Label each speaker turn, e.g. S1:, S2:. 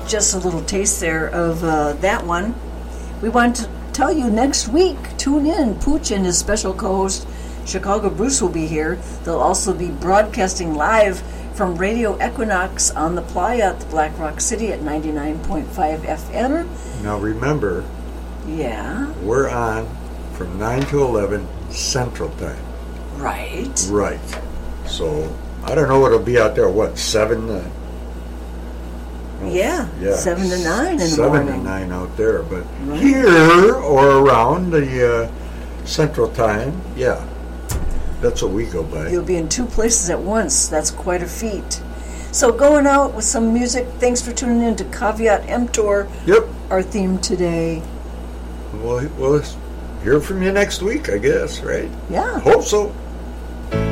S1: just a little taste there of that one. We want to tell you next week, tune in. Pooch and his special co-host, Chicago Bruce, will be here. They'll also be broadcasting live from Radio Equinox on the Playa at the Black Rock City at 99.5 FM.
S2: Now remember, we're on from 9 to 11 Central Time.
S1: Right.
S2: Right. So, I don't know what it'll be out there, 7?
S1: 7 to 9 in the
S2: 7
S1: morning.
S2: 7 to 9 out there, but here or around the Central Time, that's what we go by.
S1: You'll be in 2 places at once. That's quite a feat. So going out with some music. Thanks for tuning in to Caveat Emptor.
S2: Yep.
S1: Our theme today.
S2: We'll hear from you next week, I guess, right?
S1: Yeah.
S2: Hope so.